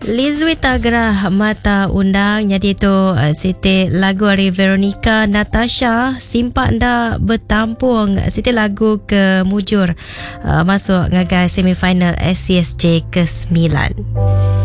Lizwi Tagra mata undang jadi tu Siti lagu dari Veronica Natasha simpak nda bertampung Siti lagu ke mujur masuk ngagai semifinal SCSJ ke-9.